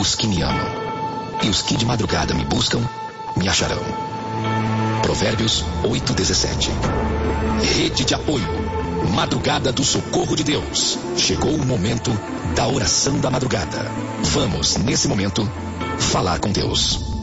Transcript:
os que me amam. E os que de madrugada me buscam, me acharão. Provérbios 8:17. Rede de apoio. Madrugada do Socorro de Deus. Chegou o momento da oração da madrugada. Vamos, nesse momento, falar com Deus.